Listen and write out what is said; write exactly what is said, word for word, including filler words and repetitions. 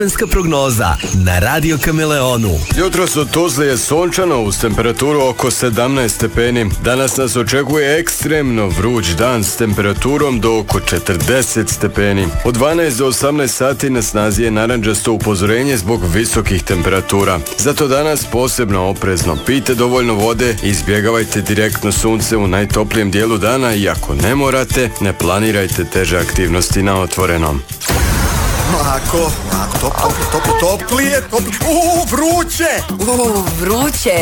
Vremenska prognoza na Radio Kameleonu. Jutros u Tuzli je sunčano uz temperaturu oko sedamnaest stepeni. Danas nas očekuje ekstremno vruć dan s temperaturom do oko četrdeset stepeni. Od dvanaest do osamnaest sati na snazi je narandžasto upozorenje zbog visokih temperatura. Zato danas posebno oprezno pijte dovoljno vode i izbjegavajte direktno sunce u najtoplijem dijelu dana i ako ne morate, ne planirajte teže aktivnosti na otvorenom. Mlako, mlako, toplo, toplo, toplije, toplo, uuu, vruće! Uuu, vruće!